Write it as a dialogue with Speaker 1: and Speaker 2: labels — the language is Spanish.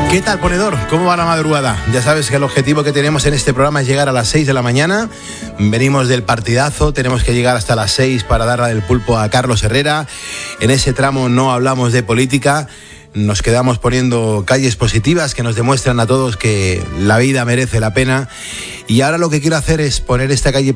Speaker 1: ¿Qué tal, ponedor? ¿Cómo va la madrugada? Ya sabes que el objetivo que tenemos en este programa es llegar a las 6 de la mañana. Venimos del partidazo, tenemos que llegar hasta las 6 para darle el pulpo a Carlos Herrera. En ese tramo no hablamos de política, nos quedamos poniendo calles positivas que nos demuestran a todos que la vida merece la pena. Y ahora lo que quiero hacer es poner esta calle